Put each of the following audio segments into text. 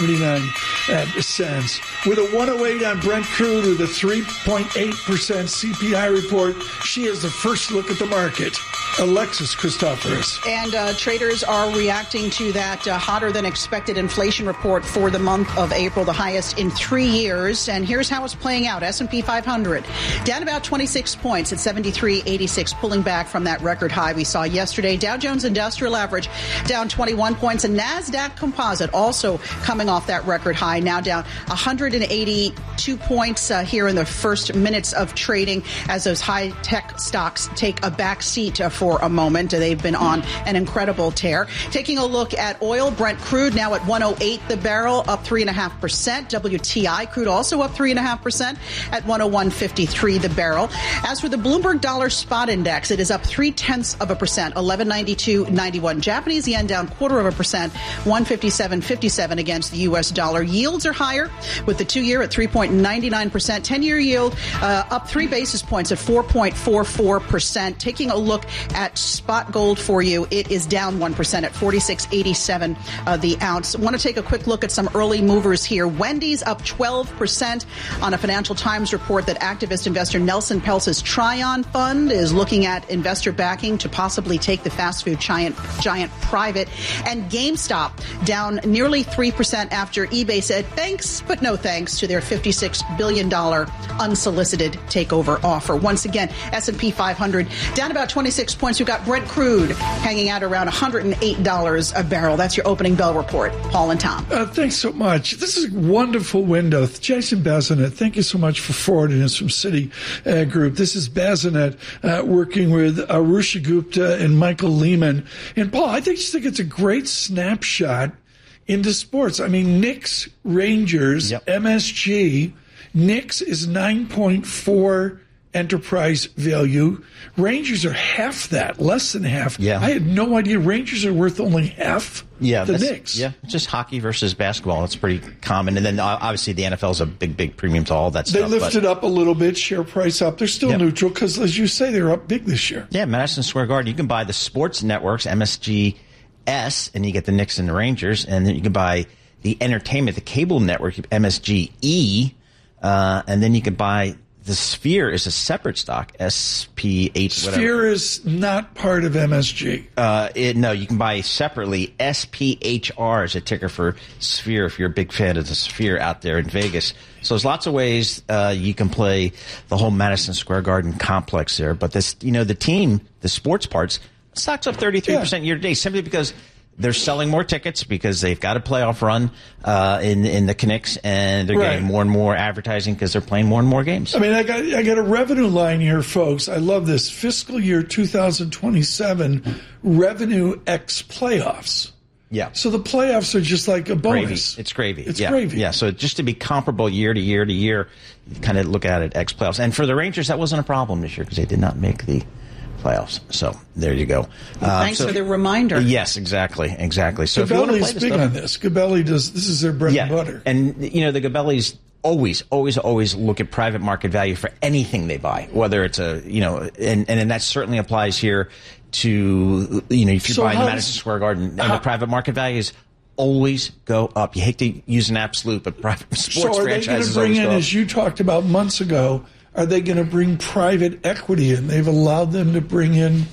cents. With a 108 on Brent crude with a 3.8% CPI report, she has the first look at the market. Alexis Christoforous. And traders are reacting to that hotter than expected inflation report for the month of April, the highest in 3 years. And here's how it's playing out. S&P 500 down about 26 points at 73.86, pulling back from that record high we saw yesterday. Dow Jones Industrial Average down 21 points, and NASDAQ Composite also coming off that record high, now down 182 points here in the first minutes of trading as those high-tech stocks take a back seat for a moment. They've been on an incredible tear. Taking a look at oil, Brent crude now at 108 the barrel, up 3.5%. WTI crude also up 3.5% at 101.53 the barrel. As for the Bloomberg Dollar Spot Index, it is up 0.3%, 1192.91. Japanese yen down 0.25%, 157.57 against the U.S. dollar. Yields are higher with the 2-year at 3.99%, 10-year yield up 3 basis points at 4.44%. Taking a look at spot gold for you, it is down 1% at 46.87 the ounce. Want to take a quick look at some early movers here. Wendy's up 12% on a Financial Times report that activist investor Nelson Peltz's Tryon Fund is looking at investor backing to possibly take the fast food giant private. And GameStop down nearly 3% after eBay said thanks, but no thanks to their $56 billion unsolicited takeover offer. Once again, S&P 500 down about 26 points. We've got Brent crude hanging out around $108 a barrel. That's your opening bell report. Paul and Tom. Thanks so much. This is a wonderful window. Jason Bazinet, thank you so much for forwarding us from Citigroup. This is Bazinet working with Arusha Gupta and Michael Lehman. And Paul, I think it's a great snapshot into sports. I mean, Knicks, Rangers, MSG. Knicks is 9.4 enterprise value. Rangers are half that, less than half. Yeah. I had no idea Rangers are worth only half the Knicks. Yeah, just hockey versus basketball. It's pretty common. And then obviously the NFL is a big premium to all that stuff. They lifted up a little bit, share price up. They're still neutral because, as you say, they're up big this year. Yeah, Madison Square Garden. You can buy the sports networks, MSGS, and you get the Knicks and the Rangers. And then you can buy the entertainment, the cable network, MSGE, and then you can buy the Sphere is a separate stock, SPH. Whatever. Sphere is not part of MSG. No, you can buy separately. SPHR is a ticker for Sphere if you're a big fan of the Sphere out there in Vegas. So there's lots of ways you can play the whole Madison Square Garden complex there. But this, the team, the sports parts, stock's up 33% year to date simply because they're selling more tickets because they've got a playoff run in the Knicks, and they're getting more and more advertising because they're playing more and more games. I mean, I got a revenue line here, folks. I love this. Fiscal year 2027 revenue x playoffs. Yeah. So the playoffs are just like a bonus. It's gravy. It's gravy. Yeah. So just to be comparable year to year to year, you kind of look at it x playoffs. And for the Rangers, that wasn't a problem this year because they did not make the playoffs. So there you go. Thanks for the reminder. Yes, exactly. So Gabelli's big on this. Gabelli this is their bread and butter. And the Gabellis always look at private market value for anything they buy, whether it's and that certainly applies here to, if you're buying the Madison Square Garden, and the private market values always go up. You hate to use an absolute, but private sports franchises always go up. As you talked about months ago, are they going to bring private equity in? They've allowed them to bring in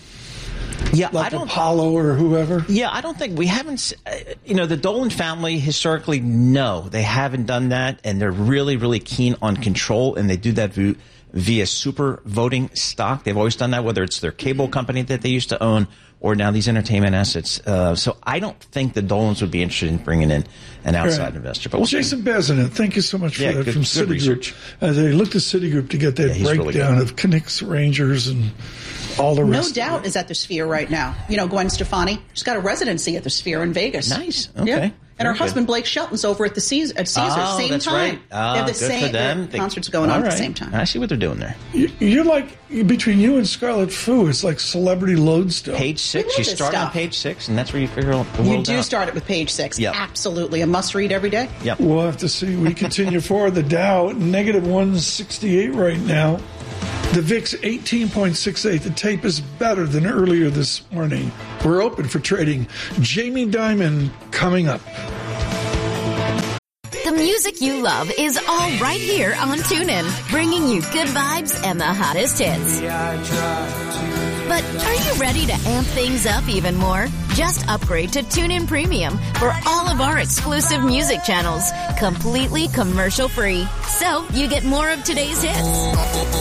Apollo or whoever? Yeah, I don't think we haven't, the Dolan family historically, no, they haven't done that. And they're really, really keen on control. And they do that via super voting stock. They've always done that, whether it's their cable company that they used to own or now these entertainment assets. So I don't think the Dolans would be interested in bringing in an outside investor. But Jason Bazinet, thank you so much for that from Citigroup. They looked at Citigroup to get that breakdown of Knicks, Rangers, and all the rest. No doubt is at the Sphere right now. Gwen Stefani, she's got a residency at the Sphere in Vegas. Nice. Okay. Yeah. And her husband, Blake Shelton's over at Caesars, same that's time. Right. They have the same concerts going on at the same time. I see what they're doing there. You're like, between you and Scarlet Fu, it's like celebrity lodestone. Page 6. You start on page 6, and that's where you figure out the world out. You do start it with page 6. Yep. Absolutely. A must-read every day. Yep. We'll have to see. We continue forward. The Dow, negative 168 right now. The VIX, 18.68. The tape is better than earlier this morning. We're open for trading. Jamie Dimon coming up. The music you love is all right here on TuneIn, bringing you good vibes and the hottest hits. But are you ready to amp things up even more? Just upgrade to TuneIn Premium for all of our exclusive music channels, completely commercial free. So you get more of today's hits,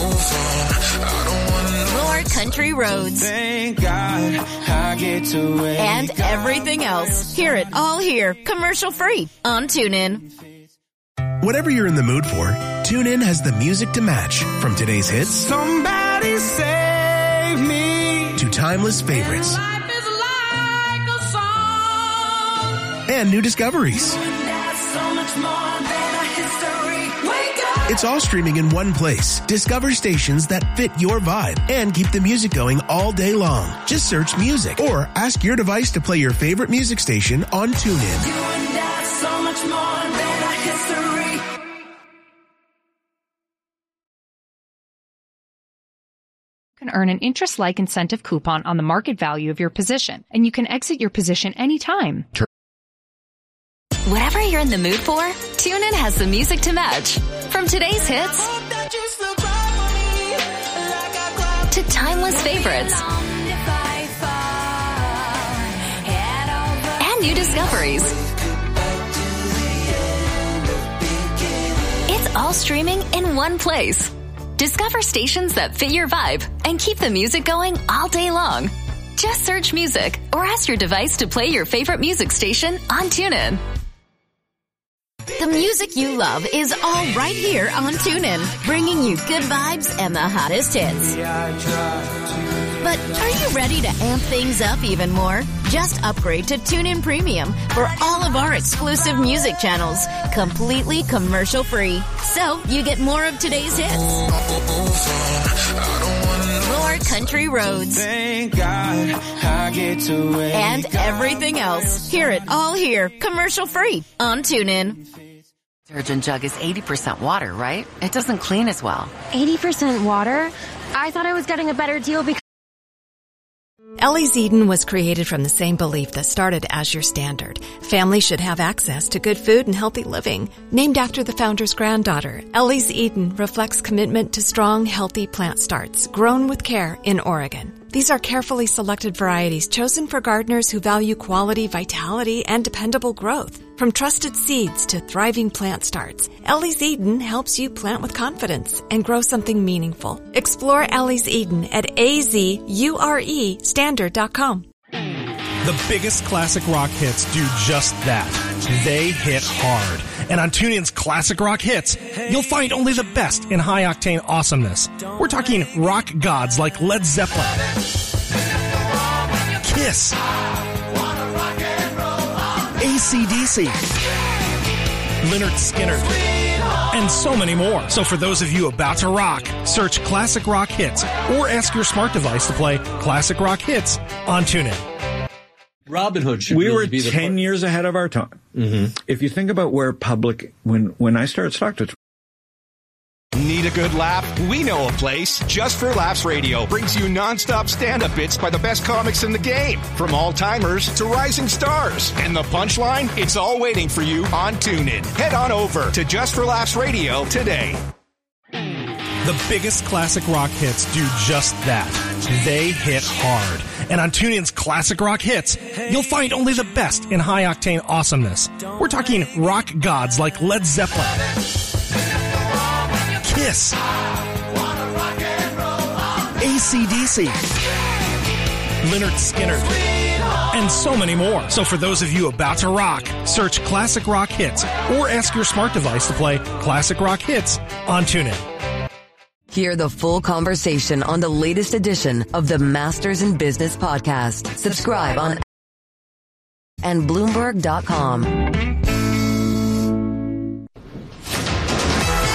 more country roads, Thank God I get to wake and everything else. Hear it all here, commercial free on TuneIn. Whatever you're in the mood for, TuneIn has the music to match. From today's hits, Somebody save me. to timeless favorites, Life is like a song. and new discoveries. So much more than a history. Wake up. It's all streaming in one place. Discover stations that fit your vibe and keep the music going all day long. Just search music or ask your device to play your favorite music station on TuneIn. You and I, so much more than a history. You can earn an interest-like incentive coupon on the market value of your position, and you can exit your position anytime. Whatever you're in the mood for, TuneIn has the music to match. From today's hits to timeless favorites and new discoveries. It's all streaming in one place. Discover stations that fit your vibe and keep the music going all day long. Just search music or ask your device to play your favorite music station on TuneIn. The music you love is all right here on TuneIn, bringing you good vibes and the hottest hits. But are you ready to amp things up even more? Just upgrade to TuneIn Premium for all of our exclusive music channels, completely commercial free. So you get more of today's hits, more country roads, Thank God I get to wake and everything else. Hear it all here, commercial free on TuneIn. Detergent jug is 80% water, right? It doesn't clean as well. 80% water? I thought I was getting a better deal because Ellie's Eden was created from the same belief that started as your standard. Families should have access to good food and healthy living. Named after the founder's granddaughter, Ellie's Eden reflects commitment to strong, healthy plant starts grown with care in Oregon. These are carefully selected varieties chosen for gardeners who value quality, vitality, and dependable growth. From trusted seeds to thriving plant starts, Ellie's Eden helps you plant with confidence and grow something meaningful. Explore Ellie's Eden at azuresstandard.com. The biggest classic rock hits do just that. They hit hard. And on TuneIn's Classic Rock Hits, you'll find only the best in high-octane awesomeness. We're talking rock gods like Led Zeppelin, Kiss, AC/DC, Lynyrd Skynyrd, and so many more. So for those of you about to rock, search Classic Rock Hits or ask your smart device to play Classic Rock Hits on TuneIn. Robinhood should really be the 10 years ahead of our time. Mm-hmm. If you think about where public, when I started Stock Twits. Need a good laugh? We know a place. Just for Laughs Radio brings you nonstop stand-up bits by the best comics in the game, from all-timers to rising stars. And the punchline? It's all waiting for you on TuneIn. Head on over to Just for Laughs Radio today. The biggest classic rock hits do just that. They hit hard. And on TuneIn's Classic Rock Hits, you'll find only the best in high-octane awesomeness. We're talking rock gods like Led Zeppelin, Kiss, AC/DC, Lynyrd Skynyrd, and so many more. So for those of you about to rock, search Classic Rock Hits or ask your smart device to play Classic Rock Hits on TuneIn. Hear the full conversation on the latest edition of the Masters in Business podcast. Subscribe on and Bloomberg.com.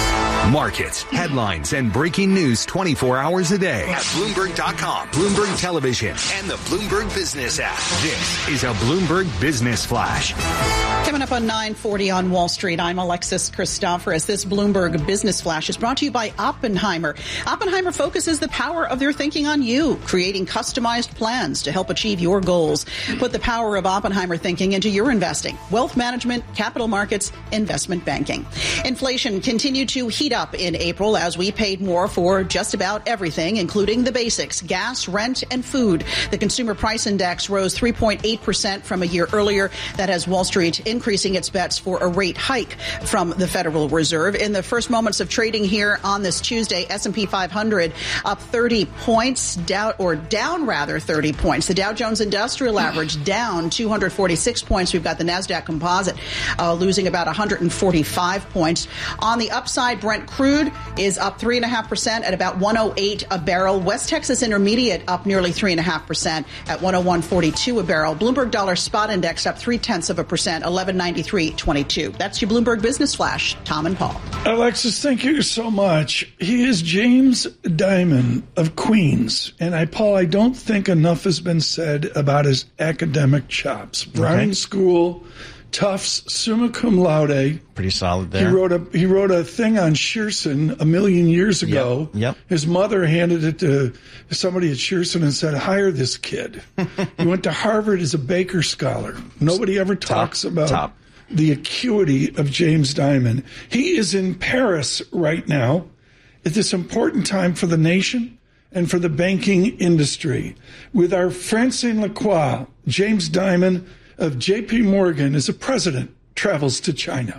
Markets, headlines, and breaking news 24 hours a day at Bloomberg.com, Bloomberg Television, and the Bloomberg Business app. This is a Bloomberg Business Flash. Coming up on 9:40 on Wall Street, I'm Alexis Christoforous. This Bloomberg Business Flash is brought to you by Oppenheimer. Oppenheimer focuses the power of their thinking on you, creating customized plans to help achieve your goals. Put the power of Oppenheimer thinking into your investing, wealth management, capital markets, investment banking. Inflation continued to heat up in April as we paid more for just about everything, including the basics, gas, rent, and food. The consumer price index rose 3.8% from a year earlier. That has Wall Street increasing its bets for a rate hike from the Federal Reserve. In the first moments of trading here on this Tuesday, S&P 500 up 30 points, down 30 points. The Dow Jones Industrial Average down 246 points. We've got the NASDAQ Composite losing about 145 points. On the upside, Brent crude is up 3.5% at about 108 a barrel. West Texas Intermediate up nearly 3.5% at 101.42 a barrel. Bloomberg Dollar Spot Index up 0.3%, 1193.22. That's your Bloomberg Business Flash. Tom and Paul. Alexis, thank you so much. He is James Dimon of Queens. And Paul, I don't think enough has been said about his academic chops. Browning School, Tufts, summa cum laude. Pretty solid there. He wrote a thing on Shearson a million years ago. Yep. His mother handed it to somebody at Shearson and said, hire this kid. He went to Harvard as a Baker Scholar. Nobody ever talks about the acuity of James Dimon. He is in Paris right now at this important time for the nation and for the banking industry. With our Francine Lacroix, James Dimon of J.P. Morgan as a president travels to China.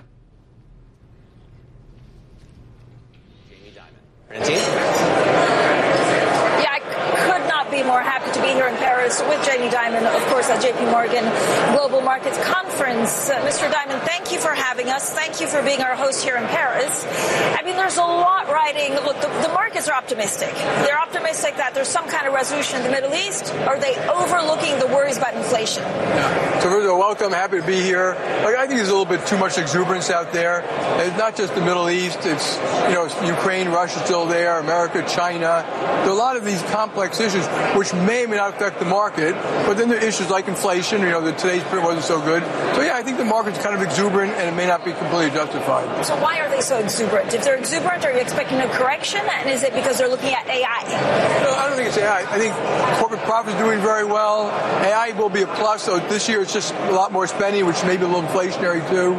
Yeah, I could not be more happy to be here in Paris with Jamie Dimon, of course, at J.P. Morgan Global Markets Conference. Mr. Dimon, thank you for having us. Thank you for being our host here in Paris. I mean, there's a lot riding. Look, the markets are optimistic. They're optimistic that there's some kind of resolution in the Middle East. Are they overlooking the worries about inflation? Yeah. So, first of all, welcome. Happy to be here. I think there's a little bit too much exuberance out there. It's not just the Middle East. It's, it's Ukraine, Russia still there, America, China. There are a lot of these complex issues which may or may not affect the market, but then there are issues like inflation. Today's print wasn't so good. So, yeah, I think the market's kind of exuberant and it may not be completely justified. So why are they so exuberant? If they're exuberant, are you expecting a correction? And is it because they're looking at AI? No, I don't think it's AI. I think corporate profits are doing very well. AI will be a plus. So this year it's just a lot more spending, which may be a little inflationary too.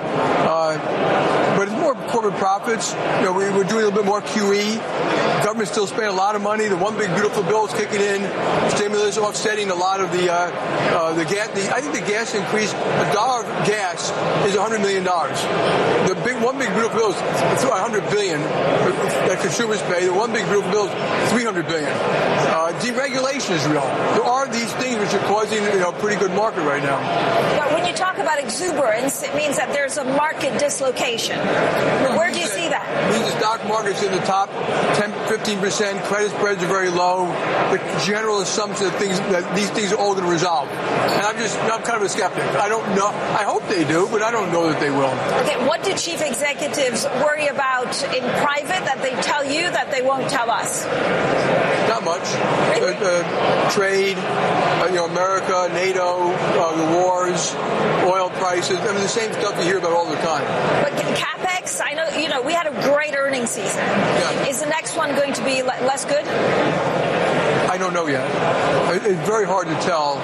But it's more corporate profits. We're doing a little bit more QE. The government's still spending a lot of money. The one big beautiful bill is kicking in. Stimulus offsetting a lot of the gas. I think the gas increase, $1 of gas is $100 million. The one big beautiful bill is $100 billion that consumers pay. The one big beautiful bill is $300 billion. Deregulation is real. There are these things which are causing a pretty good market right now. But when you talk about exuberance, it means that there's a market dislocation. Where do you see that? It means the stock market's in the top 10-15%. Credit spreads are very low. The general assumption that these things are all going to resolve. And I'm kind of a skeptic. I don't know. I hope they do, but I don't know that they will. Okay, what do chief executives worry about in private that they tell you that they won't tell us? Not much. Trade, America, NATO, the wars, oil prices. I mean, the same stuff you hear about all the time. But CapEx, I know, we had a great earnings season. Yeah. Is the next one going to be less good? I don't know yet. It's very hard to tell.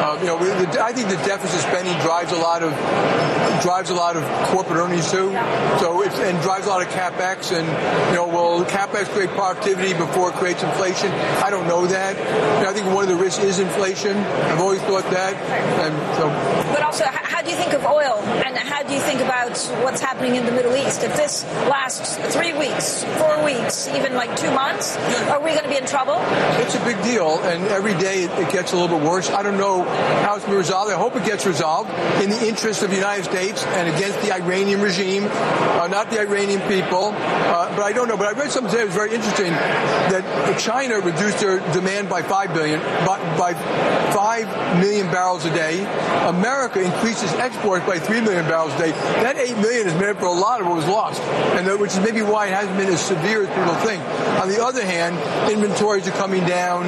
I think the deficit spending drives a lot of corporate earnings too. So and drives a lot of capex. And will capex create productivity before it creates inflation? I don't know that. I think one of the risks is inflation. I've always thought that. And so. But also, how do you think of oil, and how do you think about what's happening in the Middle East? If this lasts 3 weeks, 4 weeks, even like 2 months, are we going to be in trouble? It's a big deal. deal, and every day it gets a little bit worse. I don't know how it's going to be resolved. I hope it gets resolved in the interest of the United States and against the Iranian regime, not the Iranian people. But I don't know. But I read something today that was very interesting, that China reduced their demand by 5 million barrels a day. America increased its exports by 3 million barrels a day. That 8 million is made up for a lot of what was lost, and which is maybe why it hasn't been as severe as people think. On the other hand, inventories are coming down.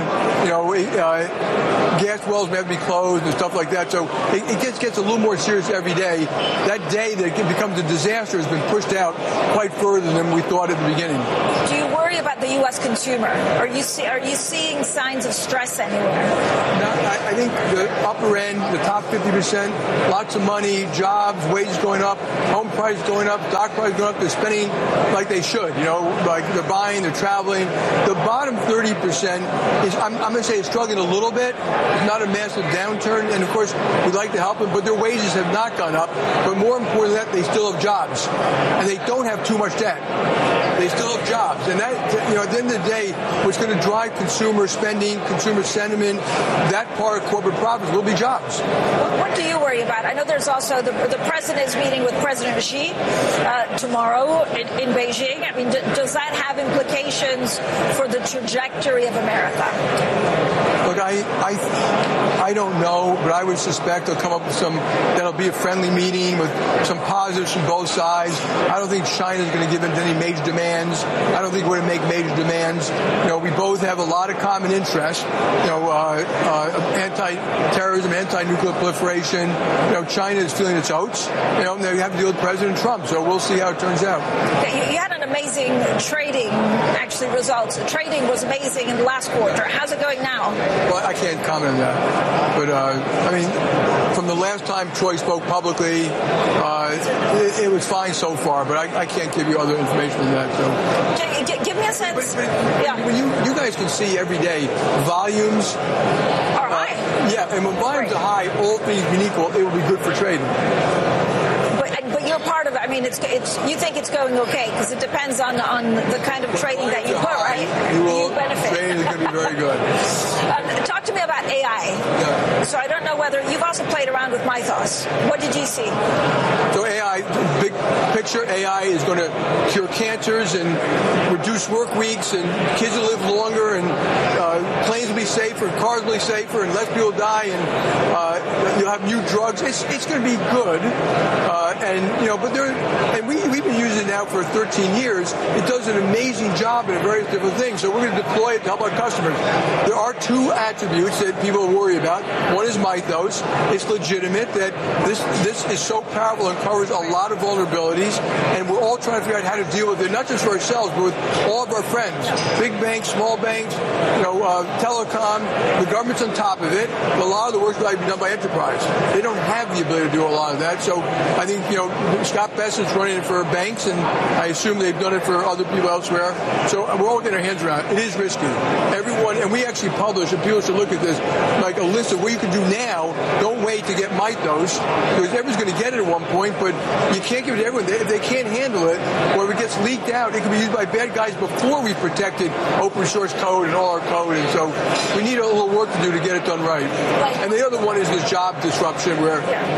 Gas wells may have to be closed and stuff like that. So it gets a little more serious every day. That day that it becomes a disaster has been pushed out quite further than we thought at the beginning. Do you worry about the U.S. consumer? Are you seeing signs of stress anywhere? No, I think the upper end, the top 50%, lots of money, jobs, wages going up, home prices going up, stock prices going up. They're spending like they should. Like they're buying, they're traveling. The bottom 30% is, I'm going to say, it's struggling a little bit. It's not a massive downturn, and of course we'd like to help them, but their wages have not gone up. But more important than that, they still have jobs, and they don't have too much debt. They still have jobs, and that, at the end of the day, what's going to drive consumer spending, consumer sentiment, that part of corporate profits will be jobs. What do you worry about? I know there's also the president is meeting with President Xi tomorrow in Beijing. I mean, does that have implications for the trajectory of America? Look, I don't know, but I would suspect they'll come up with that'll be a friendly meeting with some positives from both sides. I don't think China's going to give in to any major demands. I don't think we're going to make major demands. We both have a lot of common interests. Anti-terrorism, anti-nuclear proliferation. China is feeling its oats. And they have to deal with President Trump. So we'll see how it turns out. You had an amazing trading, results. The trading was amazing in the last quarter. How's it going now? Well, I can't comment on that. But, from the last time Troy spoke publicly, it was fine so far, but I can't give you other information than that. So, give me a sense. When you guys can see every day, volumes are high. And when volumes are high, all things being equal, it will be good for trading. But you're part of it. I mean, it's you think it's going okay because it depends on the kind of trading that you put, right? You benefit. Trading is going to be very good. Talk to me about AI. Yeah. So I don't know whether you've also played around with Mythos. What did you see? So AI, big picture, AI is going to cure cancers and reduce work weeks, and kids will live longer, and planes will be safer, cars will be safer, and less people die, and you'll have new drugs. It's going to be good. We've been using it now for 13 years. It does an amazing job in various different things. So we're going to deploy it to help our customers. There are two attributes that people worry about. One is Mythos. It's legitimate that this is so powerful and covers a lot of vulnerabilities, and we're all trying to figure out how to deal with it, not just for ourselves, but with all of our friends, big banks, small banks, telecom. The government's on top of it. But a lot of the work will be done by enterprise. They don't have the ability to do a lot of that. So I think Scott Bessett's running it for banks, and I assume they've done it for other people elsewhere. So we're all getting our hands around it. It is risky. Everyone, and we actually publish, and people should look at this, like a list of what you can do now. Don't wait to get Mythos, because everyone's going to get it at one point, but you can't give it to everyone. If they can't handle it, or if it gets leaked out, it can be used by bad guys before we protected open source code and all our code. And so we need a little work to do to get it done right. And the other one is this job disruption, where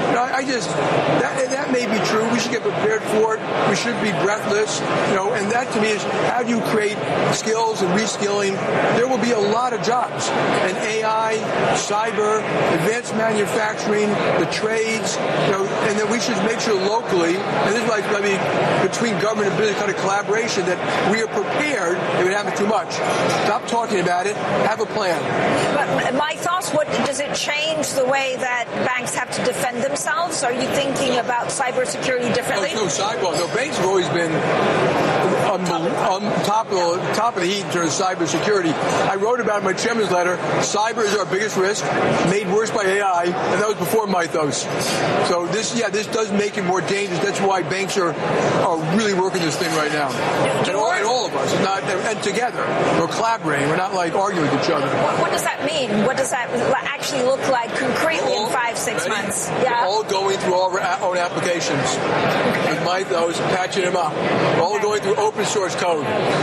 that may be true. We should get prepared for it. We should be breathless, and that to me is how do you create skills and reskilling. There will be a lot of jobs, and AI, cyber, advanced manufacturing, the trades, and then we should make sure locally, and this is why it's going to be between government and business kind of collaboration, that we are prepared if it happens too much. Stop talking about it. Have a plan. But my thoughts, does it change the way that banks have to defend themselves? Are you thinking about cybersecurity differently? No banks have always been on top of the heat in terms of cybersecurity. I wrote about in my chairman's letter, cyber is our biggest risk, made worse by AI, and that was before Mythos. So this does make it more dangerous. That's why banks are really working this thing right now. And all of us, and together. We're collaborating. We're not like arguing with each other. What does that mean? What does that actually look like concretely in 5-6 months? Yeah. All going through all our own applications. With Mythos, patching them up. All going through open source code.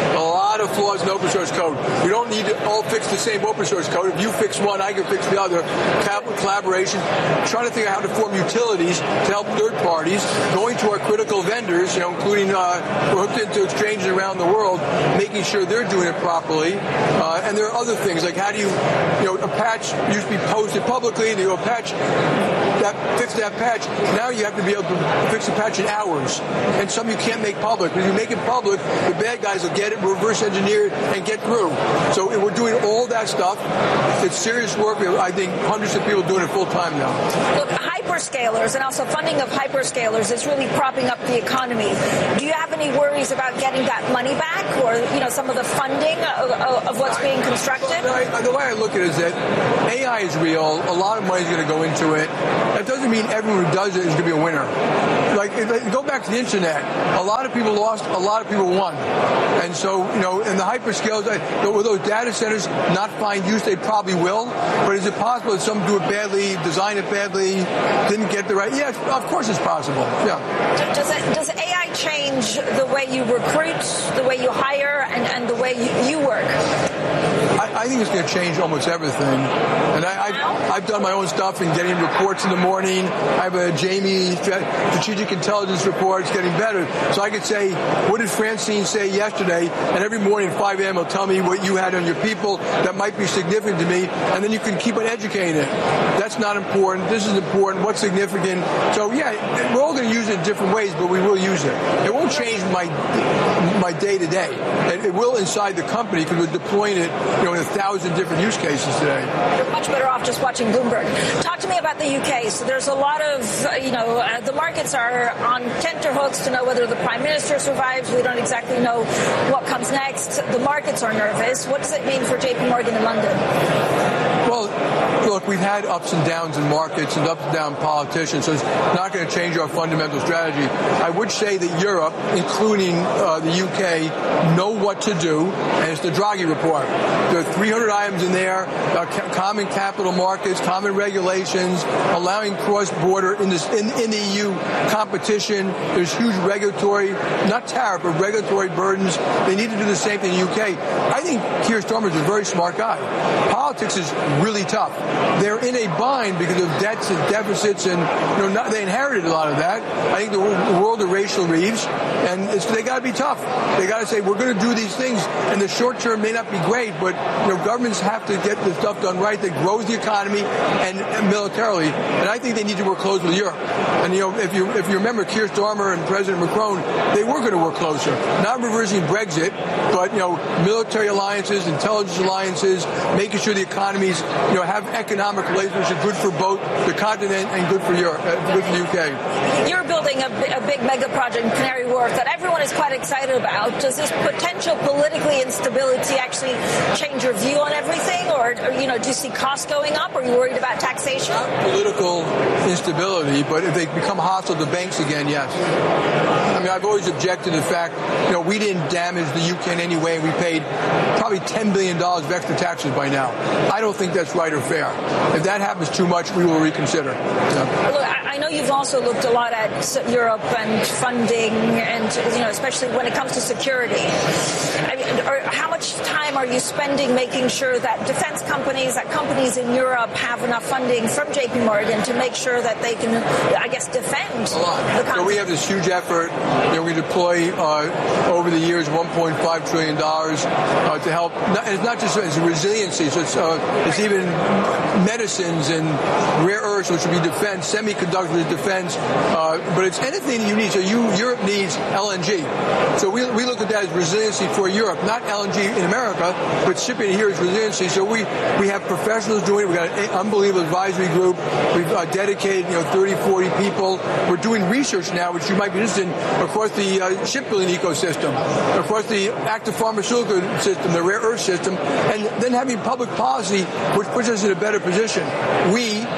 a lot of flaws in open source code. We don't need to all fix the same open source code. If you fix one, I can fix the other. Collaboration, trying to figure out how to form utilities to help third parties, going to our critical vendors, including we're hooked into exchanges around the world, making sure they're doing it properly. And there are other things like how do you a patch used to be posted publicly, and you patch fix that patch. Now you have to be able to fix the patch in hours, and some you can't make public. When you make it public, the bad guys will get it, reverse engineer it, and get through. So we're doing all that stuff. It's serious work. I think hundreds of people doing it full time now. Look, hyperscalers and also funding of hyperscalers is really propping up the economy. Do you have any worries about getting that money back, or some of the funding of what's being constructed? The way I look at it is that AI is real. A lot of money is going to go into it. That doesn't mean everyone who does it is going to be a winner. Go back to the internet. A lot of people lost. A lot of people won. And so, and the hyperscalers, will those data centers not find use? They probably will. But is it possible that some do it badly, design it badly, didn't get the right? Yeah, of course it's possible. Yeah. Does AI change the way you recruit, the way you hire, and the way you work? I think it's going to change almost everything. And I've done my own stuff in getting reports in the morning. I have a Jamie Strategic Intelligence report. It's getting better. So I could say, what did Francine say yesterday? And every morning at 5 a.m. will tell me what you had on your people that might be significant to me. And then you can keep on educating it. That's not important. This is important. What's significant? So, yeah, we're all going to use it in different ways, but we will use it. It won't change my day-to-day. It will inside the company because we're deploying it in 1,000 different use cases today. You're much better off just watching Bloomberg. Talk to me about the UK. So there's a lot of, the markets are on tenterhooks to know whether the Prime Minister survives. We don't exactly know what comes next. The markets are nervous. What does it mean for JP Morgan in London? Well, look, we've had ups and downs in markets and ups and down politicians, so it's not going to change our fundamental strategy. I would say that Europe, including the UK, know what to do, and it's the Draghi report. There are 300 items in there, common capital markets, common regulations, allowing cross-border in the EU competition. There's huge regulatory, not tariff, but regulatory burdens. They need to do the same thing in the UK. I think Keir Starmer is a very smart guy. Politics is really tough. They're in a bind because of debts and deficits, and they inherited a lot of that. I think the world of Rachel Reeves, and they got to be tough. They got to say we're going to do these things, and the short term may not be great, but governments have to get the stuff done right that grows the economy and militarily. And I think they need to work close with Europe. And if you remember Keir Starmer and President Macron, they were going to work closer, not reversing Brexit, but military alliances, intelligence alliances, making sure the economies have economic relations which are good for both the continent and good for Europe, good for the UK. You're building a big mega project in Canary Wharf that everyone is quite excited about. Does this potential politically instability actually change your view on everything, or do you see costs going up? Are you worried about taxation? Not political instability, but if they become hostile to banks again, yes. I mean, I've always objected to the fact, we didn't damage the UK in any way. We paid probably $10 billion of extra taxes by now. I don't think that's right or fair. If that happens too much, we will reconsider. Yeah. Look, I know you've also looked a lot at Europe and funding, and especially when it comes to security. I mean, how much time are you spending making sure that defense companies, that companies in Europe have enough funding from JP Morgan to make sure that they can, defend the country? We have this huge effort. We deploy over the years $1.5 trillion to help. It's not just it's resiliency. So it's even medicines and rare earths, which would be defense, semiconductors is defense, but it's anything you need. So Europe needs LNG. So we look at that as resiliency for Europe, not LNG in America, but shipping it here is resiliency. So we have professionals doing it. We've got an unbelievable advisory group. We've dedicated 30, 40 people. We're doing research now, which you might be interested in, across the shipbuilding ecosystem, across the active pharmaceutical system, the rare earth system, and then having public policy which puts us in a better position. We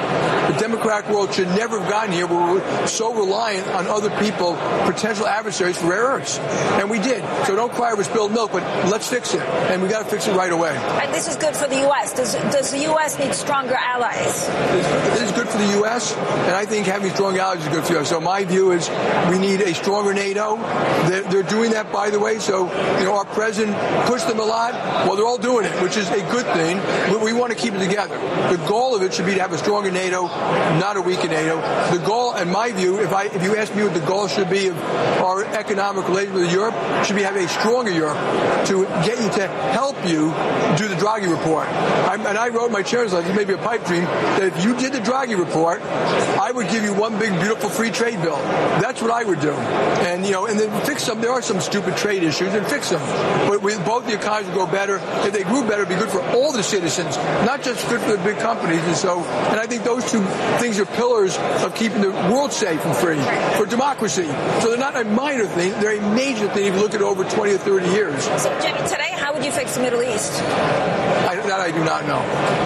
The democratic world should never have gotten here where we're so reliant on other people, potential adversaries for rare earths. And we did. So don't cry over spilled milk, but let's fix it. And we got to fix it right away. And this is good for the U.S. Does the U.S. need stronger allies? It is good for the U.S., and I think having strong allies is good for us. So my view is we need a stronger NATO. They're doing that, by the way. So, our president pushed them a lot. Well, they're all doing it, which is a good thing. But we want to keep it together. The goal of it should be to have a stronger NATO, not a weaker NATO. The goal, in my view, if you ask me what the goal should be of our economic relations with Europe, should be having a stronger Europe to get you to help you do the Draghi report. And I wrote my chairman's letter, maybe a pipe dream, that if you did the Draghi report, I would give you one big, beautiful free trade bill. That's what I would do. And, and then fix some. There are some stupid trade issues, and fix them. But both the economies would go better. If they grew better, it'd be good for all the citizens, not just good for the big companies. And I think those two things are pillars of keeping the world safe and free for democracy. So they're not a minor thing. They're a major thing if you look at over 20 or 30 years. So, Jimmy, today, how would you fix the Middle East? That I do not know.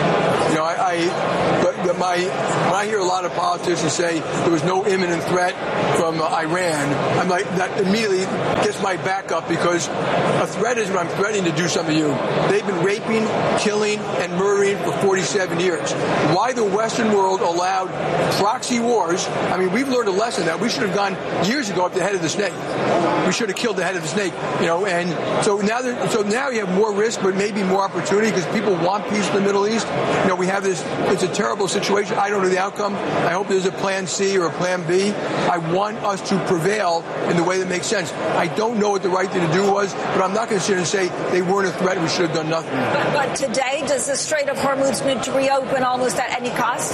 But when I hear a lot of politicians say there was no imminent threat from Iran, I'm like, that immediately gets my back up, because a threat is when I'm threatening to do something to you. They've been raping, killing, and murdering for 47 years. Why the Western world allowed proxy wars? I mean, we've learned a lesson that we should have gone years ago up the head of the snake. We should have killed the head of the snake, and so now you have more risk, but maybe more opportunity, because people want peace in the Middle East. We have this, it's a terrible situation. I don't know the outcome. I hope there's a plan C or a plan B. I want us to prevail in the way that makes sense. I don't know what the right thing to do was, but I'm not going to sit and say they weren't a threat and we should have done nothing. But today, does the Strait of Hormuz need to reopen almost at any cost?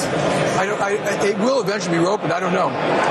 It will eventually be reopened. I don't know.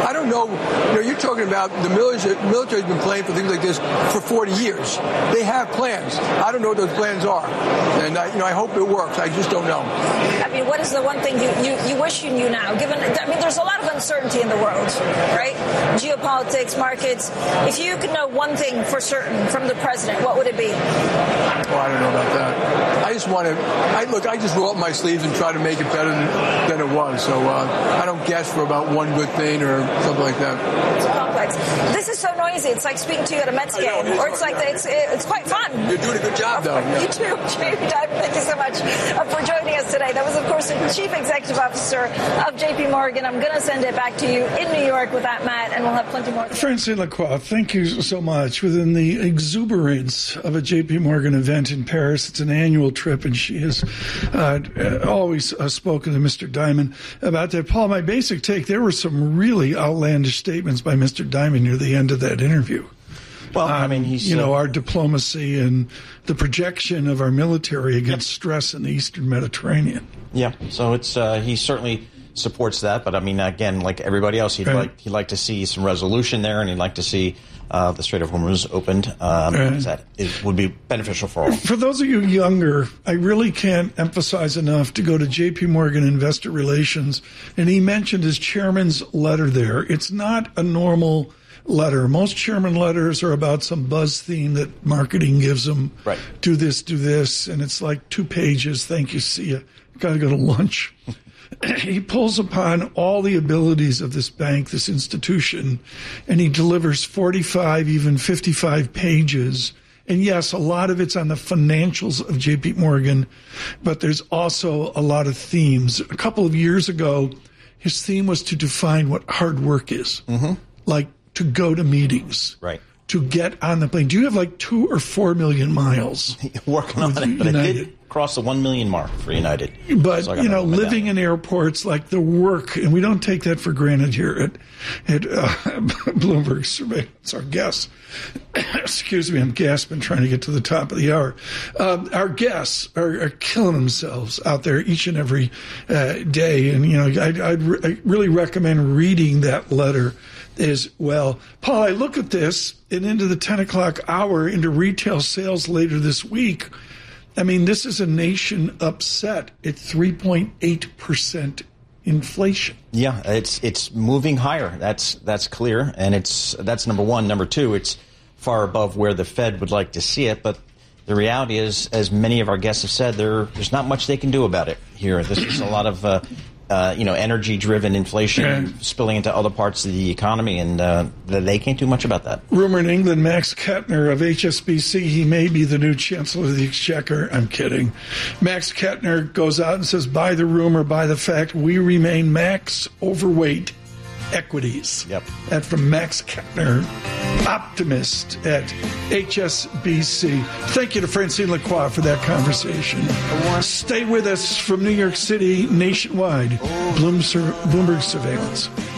You're talking about the military's been planning for things like this for 40 years. They have plans. I don't know what those plans are. And I hope it works. I just don't know. I mean, what is the one thing you wish you knew now? There's a lot of uncertainty in the world, right? Geopolitics, markets. If you could know one thing for certain from the president, what would it be? Oh, I don't know about that. I just want to. I just roll up my sleeves and try to make it better than it was. So I don't guess for about one good thing or something like that. It's complex. This is so noisy. It's like speaking to you at a Mets game, or it's like it's quite fun. You're doing a good job, though. Yeah. You too, Jamie Dimon. Thank you so much for joining us today. That was, of course, the Chief Executive Officer of J.P. Morgan. I'm going to send it back to you in New York with that, Matt, and we'll have plenty more. Francine Lacroix, thank you so much. Within the exuberance of a J.P. Morgan event in Paris, it's an annual trip, and she has always spoken to Mr. Dimon about that. Paul, my basic take, there were some really outlandish statements by Mr. Dimon near the end of that interview. Well, I mean, he's our diplomacy and the projection of our military against stress in the Eastern Mediterranean. Yeah, so it's he certainly supports that, but I mean, again, like everybody else, he'd like to see some resolution there, and he'd like to see the Strait of Hormuz opened. That it would be beneficial for all. For those of you younger, I really can't emphasize enough to go to J.P. Morgan Investor Relations, and he mentioned his chairman's letter there. It's not a normal letter. Most chairman letters are about some buzz theme that marketing gives them. Right. Do this, and it's like 2 pages. Thank you. See you. Got to go to lunch. He pulls upon all the abilities of this bank, this institution, and he delivers 45, even 55 pages. And yes, a lot of it's on the financials of J.P. Morgan, but there's also a lot of themes. A couple of years ago, his theme was to define what hard work is. Mm-hmm. Like to go to meetings. Right. To get on the plane. Do you have like 2 or 4 million miles? Working on it, but it did cross the 1 million mark for United. But, so living in airports, like the work, and we don't take that for granted here at Bloomberg Surveillance, our guests. Excuse me, I'm gasping trying to get to the top of the hour. Our guests are killing themselves out there each and every day. And, I'd really recommend reading that letter as well. Paul, I look at this and into the 10 o'clock hour, into retail sales later this week. I mean, this is a nation upset at 3.8% inflation. Yeah, it's moving higher. That's clear, and that's number one. Number two, it's far above where the Fed would like to see it. But the reality is, as many of our guests have said, there's not much they can do about it here. This is a lot of energy-driven inflation spilling into other parts of the economy, and they can't do much about that. Rumor in England, Max Kettner of HSBC, he may be the new Chancellor of the Exchequer. I'm kidding. Max Kettner goes out and says, by the rumor, by the fact, we remain max overweight equities. Yep. And from Max Kettner, optimist at HSBC. Thank you to Francine Lacroix for that conversation. Stay with us from New York City nationwide. Bloomberg Surveillance.